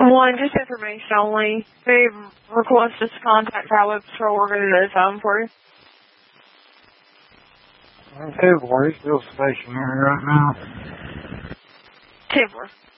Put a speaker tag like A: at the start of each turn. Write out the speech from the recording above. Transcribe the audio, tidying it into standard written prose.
A: One, just information only. They've requested to contact Highway Patrol. We're going to notify them for you.
B: Okay, well, he's still stationary right now.
A: Timber.